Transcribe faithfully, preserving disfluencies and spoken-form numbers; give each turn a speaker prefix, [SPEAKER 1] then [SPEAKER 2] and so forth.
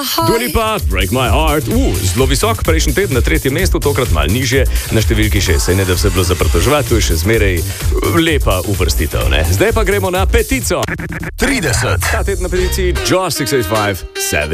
[SPEAKER 1] Dua Lipa, Break My Heart. Uh, zelo visok, prejšnji teden na tretjem mestu, tokrat malo nižje, na številki šest. Saj ne, da bi se bilo za pritoževati, to je še zmeraj lepa uvrstitev, ne? Zdaj pa gremo na petico.
[SPEAKER 2] trideset.
[SPEAKER 1] Ta teden na peticiji Josh šest osem pet sedem.